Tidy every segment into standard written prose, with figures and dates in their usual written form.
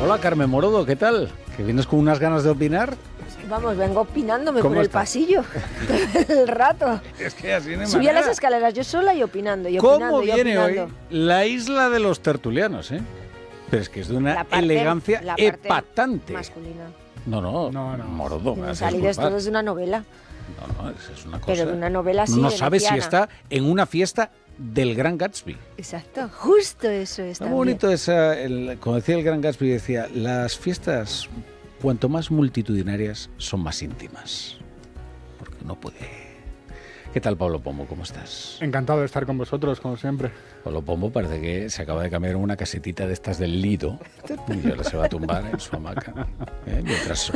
Hola Carmen Morodo, ¿qué tal? ¿Que vienes con unas ganas de opinar? Vamos, vengo opinándome por el estás? pasillo todo el rato. Es que así no hay Subía manera. las escaleras yo sola y opinando, y ¿Cómo opinando, y viene opinando. hoy la isla de los tertulianos, eh? Pero es que es de una La parte- elegancia la parte epatante. Masculina. No, No. Morodo, me No vas a salir disculpar. esto es de una novela. No, es una cosa... Pero de una novela así, No de sabes si veneciana. está en una fiesta del Gran Gatsby. Exacto, justo eso está. Muy bonito esa, como decía el Gran Gatsby, decía, las fiestas, cuanto más multitudinarias, son más íntimas. Porque no puede... ¿Qué tal, Pablo Pombo? ¿Cómo estás? Encantado de estar con vosotros, como siempre. Pablo Pombo parece que se acaba de cambiar en una casetita de estas del Lido y ahora se va a tumbar en su hamaca. Mientras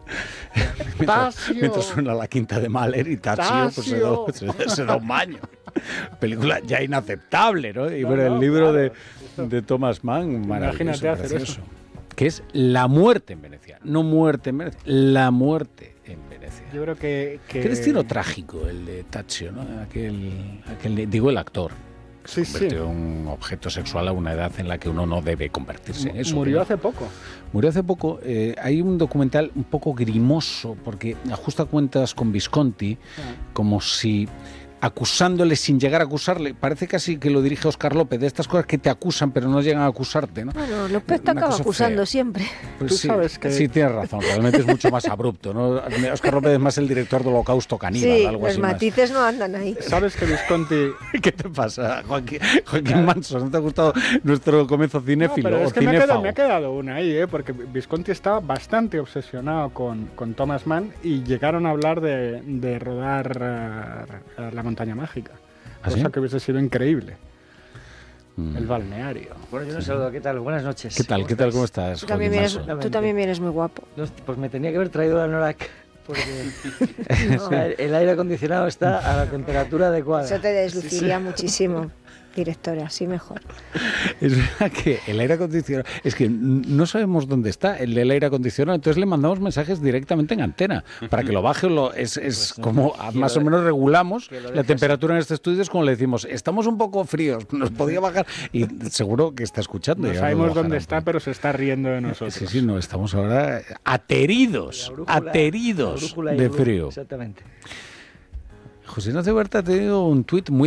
suena la quinta de Mahler y Tazio pues se da un baño. Película ya inaceptable, ¿no? Y bueno, el libro de Thomas Mann, maravilloso, Imagínate hacer precioso, que es La muerte en Venecia. No muerte en Venecia, La muerte en Venecia. Yo creo que... Qué destino trágico el de Tazio, ¿no? Digo, el actor. Sí, Se convirtió en un objeto sexual a una edad en la que uno no debe convertirse en eso. Murió ¿no? hace poco. Murió hace poco. Hay un documental un poco grimoso porque ajusta cuentas con Visconti como si acusándole sin llegar a acusarle. Parece casi que lo dirige Óscar López, de estas cosas que te acusan pero no llegan a acusarte, ¿no? Bueno, López te Una acaba cosa acusando fea. siempre. Pues Tú sí, sabes que- sí, tienes razón, realmente es mucho más abrupto, ¿no? Óscar López es más el director de Holocausto Caníbal, Sí, algo los así más. matices no andan ahí. ¿Sabes que Visconti... ¿Qué te pasa, Joaquín Manso? ¿No te ha gustado nuestro comienzo cinéfilo pero o es que me cinéfago? ha quedado una ahí, porque Visconti estaba bastante obsesionado con Thomas Mann y llegaron a hablar de rodar La montaña mágica. ¿Ah, Cosa sí? que hubiese sido increíble. El balneario. Bueno, yo un saludo, ¿qué tal? Buenas noches. ¿Qué tal? ¿Cómo estás, Tú también, Joaquín vienes, Manso? tú también vienes muy guapo. No, pues me tenía que haber traído la Norak, porque No, o sea, el aire acondicionado está a la temperatura adecuada. eso te desluciría muchísimo, directora, así mejor. Es verdad que el aire acondicionado... Es que no sabemos dónde está el del aire acondicionado, entonces le mandamos mensajes directamente en antena para que lo baje. Es como más o menos regulamos la temperatura en este estudio, es como le decimos, estamos un poco fríos, nos podía bajar. Y seguro que está escuchando. No ya sabemos lo dónde bajará está, un poco. pero se está riendo de nosotros. Sí, no, estamos ahora ateridos La brújula de y frío. Exactamente. José Ignacio Huerta ha tenido un tuit muy